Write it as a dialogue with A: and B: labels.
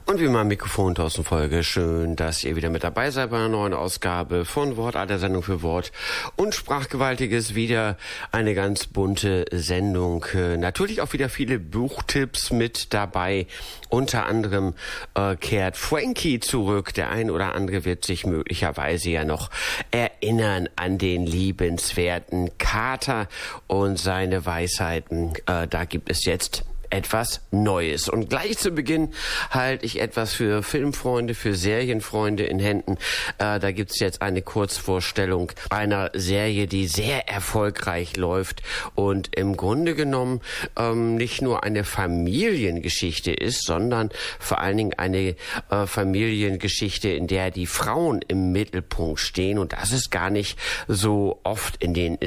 A: Und wie immer am Mikrofon Thorsten Folge. Schön, dass ihr wieder mit dabei seid bei einer neuen Ausgabe von Wortart, der Sendung für Wort und Sprachgewaltiges. Wieder eine ganz bunte Sendung. Natürlich auch wieder viele Buchtipps mit dabei. Unter anderem kehrt Frankie zurück. Der ein oder andere wird sich möglicherweise ja noch erinnern an den liebenswerten Kater und seine Weisheiten. Da gibt es jetzt etwas Neues. Und gleich zu Beginn halte ich etwas für Filmfreunde, für Serienfreunde in Händen. Da gibt's jetzt eine Kurzvorstellung einer Serie, die sehr erfolgreich läuft und im Grunde genommen nicht nur eine Familiengeschichte ist, sondern vor allen Dingen eine Familiengeschichte, in der die Frauen im Mittelpunkt stehen. Und das ist gar nicht so oft in den